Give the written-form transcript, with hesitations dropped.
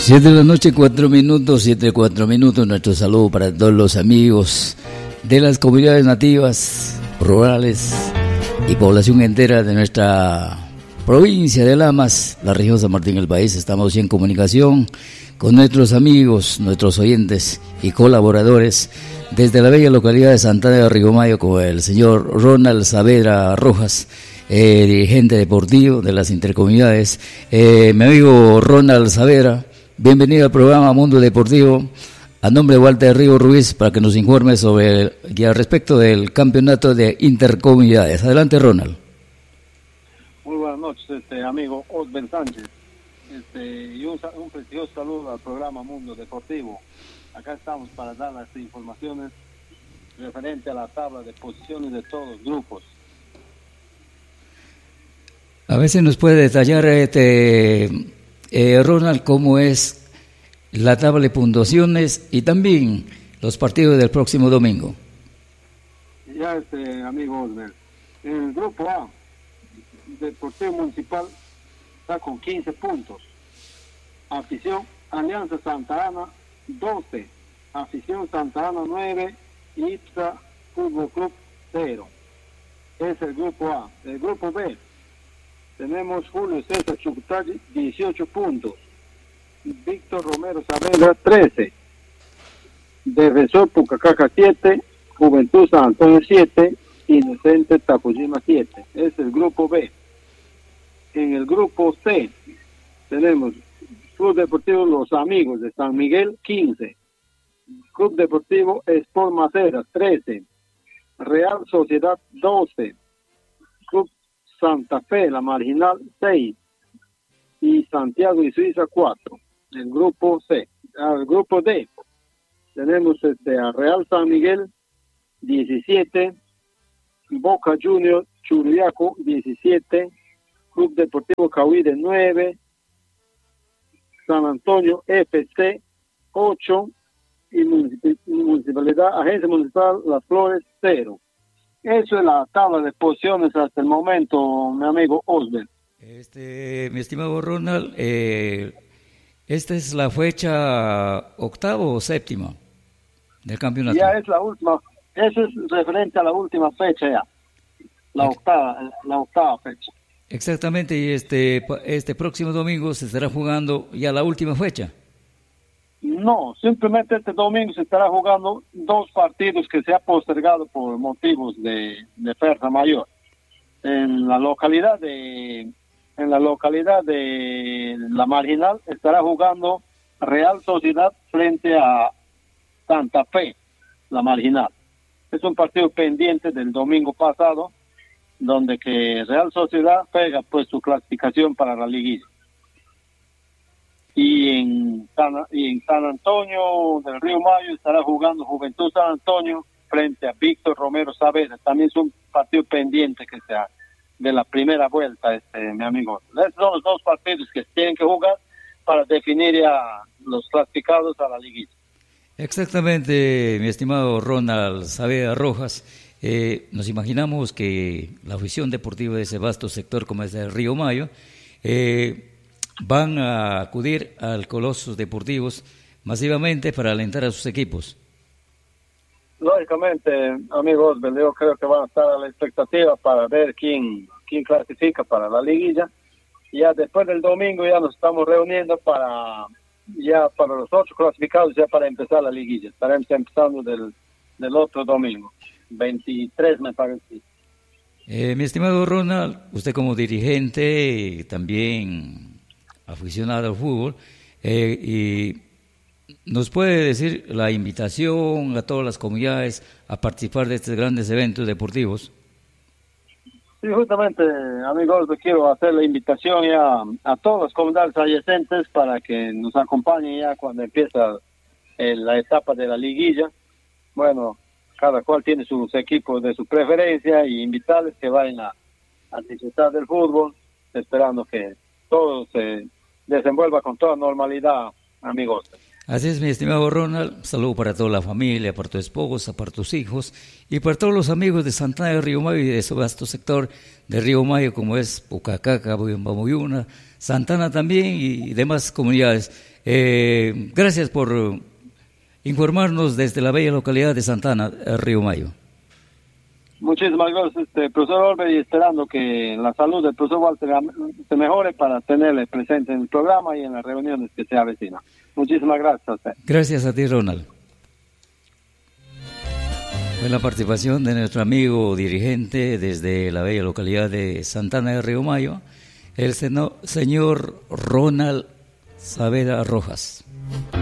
7 de la noche, 4 minutos, 7, 4 minutos. Nuestro saludo para todos los amigos de las comunidades nativas, rurales y población entera de nuestra provincia de Lamas, la región San Martín del país. Estamos en comunicación con nuestros amigos, nuestros oyentes y colaboradores desde la bella localidad de Santana de Río Mayo con el señor Ronald Saavedra Rojas, dirigente deportivo de las intercomunidades. Mi amigo Ronald Saavedra, bienvenido al programa Mundo Deportivo. A nombre de Walter Río Ruiz, para que nos informe sobre y al respecto del campeonato de intercomunidades. Adelante, Ronald. Muy buenas noches, amigo Osben Sánchez. Y un precioso saludo al programa Mundo Deportivo. Acá estamos para dar las informaciones referente a la tabla de posiciones de todos los grupos. A veces nos puede detallar, Ronald, cómo es la tabla de puntuaciones y también los partidos del próximo domingo. Ya, amigo Osben, en el grupo A, Deportivo Municipal está con 15 puntos. Afición Alianza Santa Ana 12, Afición Santa Ana 9, IPSA Fútbol Club 0. Es el grupo A. El grupo B tenemos Julio César Chucutagui 18 puntos, Víctor Romero Saavedra 13, Defensor Pucacaca 7, Juventud San Antonio 7, Inocente Tapujima 7. Es el grupo B. En el grupo C tenemos Club Deportivo Los Amigos de San Miguel 15, Club Deportivo Sport Maceras 13, Real Sociedad 12, Club Santa Fe La Marginal 6 y Santiago y Suiza 4. El grupo C. Al grupo D tenemos a Real San Miguel 17, Boca Juniors Churiaco 17, Club Deportivo Cahuide 9, San Antonio FC 8 y Municipalidad, Agencia Municipal Las Flores 0. Eso es la tabla de posiciones hasta el momento, mi amigo Osben. Mi estimado Ronald, esta es la fecha octava o séptima del campeonato. Ya es la última, eso es referente a la última fecha ya, la octava fecha. Exactamente, y este próximo domingo se estará jugando ya la última fecha. No, simplemente este domingo se estará jugando 2 partidos que se ha postergado por motivos de fuerza mayor. En la localidad de La Marginal estará jugando Real Sociedad frente a Santa Fe, La Marginal. Es un partido pendiente del domingo pasado, donde que Real Sociedad pega pues su clasificación para la liguilla. Y en San Antonio del Río Mayo estará jugando Juventud San Antonio frente a Víctor Romero Saavedra. También es un partido pendiente que sea de la primera vuelta, mi amigo. Esos son los 2 partidos que tienen que jugar para definir ya los clasificados a la liguilla. Exactamente, mi estimado Ronald Saavedra Rojas. Nos imaginamos que la afición deportiva de ese vasto sector como es el Río Mayo van a acudir al Colosos Deportivos masivamente para alentar a sus equipos. Lógicamente, amigos, yo creo que van a estar a la expectativa para ver quién clasifica para la liguilla. Ya después del domingo ya nos estamos reuniendo para los 8 clasificados ya para empezar la liguilla. Estaremos empezando del otro domingo, 23 me parece. Mi estimado Ronald, usted como dirigente también aficionado al fútbol, y nos puede decir la invitación a todas las comunidades a participar de estos grandes eventos deportivos. Sí, justamente, amigos, quiero hacer la invitación ya a todas las comunidades adyacentes para que nos acompañen ya cuando empieza la etapa de la liguilla. Bueno, cada cual tiene sus equipos de su preferencia y invitarles que vayan a disfrutar del fútbol, esperando que todo se desenvuelva con toda normalidad, amigos. Así es, mi estimado Ronald. Saludo para toda la familia, para tu esposa, para tus hijos y para todos los amigos de Santana de Río Mayo y de ese vasto sector de Río Mayo como es Pucacaca, Buyuna, Santana también y demás comunidades. Gracias por informarnos desde la bella localidad de Santana, Río Mayo. Muchísimas gracias, profesor Olver, y esperando que la salud del profesor Walter se mejore para tenerle presente en el programa y en las reuniones que se avecinan. Muchísimas gracias a usted. Gracias a ti, Ronald. Fue la participación de nuestro amigo dirigente desde la bella localidad de Santana de Río Mayo, el señor Ronald Saavedra Rojas.